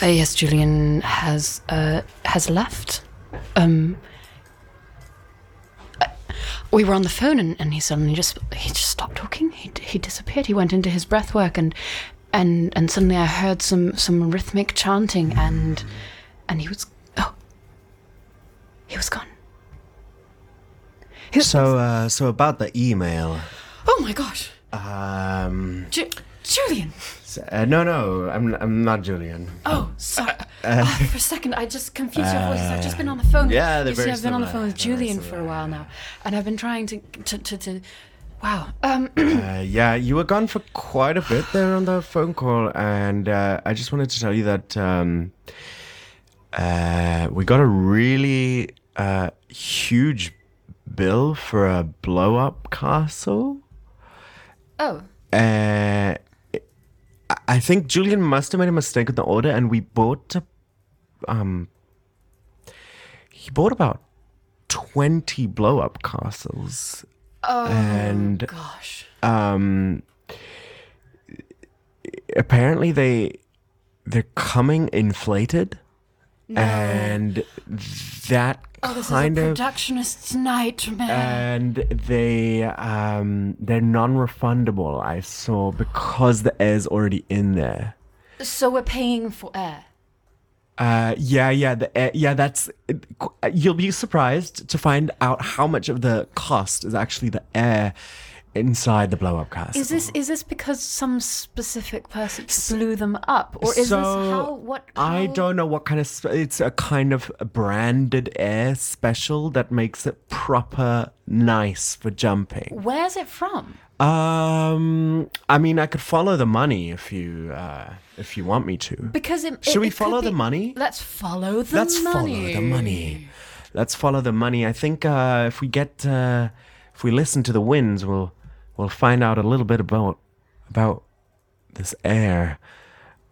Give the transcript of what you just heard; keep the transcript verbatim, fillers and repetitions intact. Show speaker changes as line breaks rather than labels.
Uh, yes, Julian has uh, has left. Um, uh, we were on the phone, and, and he suddenly just he just stopped talking. He he disappeared. He went into his breath work, and and and suddenly I heard some some rhythmic chanting, and and he was oh he was gone. He was,
So uh, so about the email.
oh my gosh,
Um,
Ju- Julian.
uh, no, no, I'm I'm not Julian.
Oh, sorry. oh, for a second, I just confused your voices. I've just been on the phone.
yeah, they're
you see,
very
I've been on the
similar.
phone with
They're very
Julian for a
similar.
while now, and I've been trying to to to. to wow. Um.
Uh, yeah, you were gone for quite a bit there on the phone call, and uh, I just wanted to tell you that um, uh, we got a really uh, huge bill for a blow-up castle.
oh.
Uh, I think Julian must have made a mistake in the order, and we bought a, um, he bought about twenty blow-up castles.
Oh.
And
gosh.
um, apparently they they're coming inflated,
No.
and that
oh, this
kind
is a
of
projectionist's nightmare.
and they um they're non-refundable. I saw because the air's already in there.
so we're paying for air.
Uh, yeah, yeah, the air, yeah. That's you'll be surprised to find out how much of the cost is actually the air inside the blow-up castle.
Is this is this because some specific person blew them up, or is
so,
this how what?
I
how-
don't know what kind of. Sp- it's a kind of branded air special that makes it proper nice for jumping.
Where's it from?
Um, I mean, I could follow the money if you uh, if you want me to.
Because it,
Should
it-
we
it could
follow the
be-
money?
Let's follow the
Let's
money.
follow the money. Let's follow the money. I think uh, if we get uh, if we listen to the winds, we'll we'll find out a little bit about about this air.